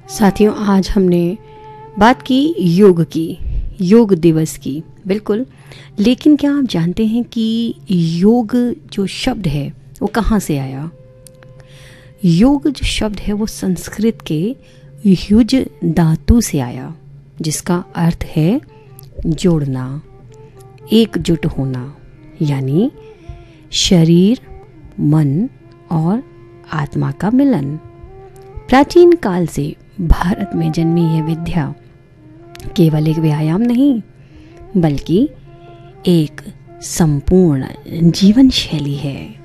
साथियों, आज हमने बात की योग दिवस की। बिल्कुल, लेकिन क्या आप जानते हैं कि योग जो शब्द है वो कहाँ से आया? योग जो शब्द है वो संस्कृत के युज धातु से आया, जिसका अर्थ है जोड़ना, एकजुट होना, यानी शरीर, मन और आत्मा का मिलन। प्राचीन काल से भारत में जन्मी यह विद्या केवल एक व्यायाम नहीं, बल्कि एक संपूर्ण जीवन शैली है।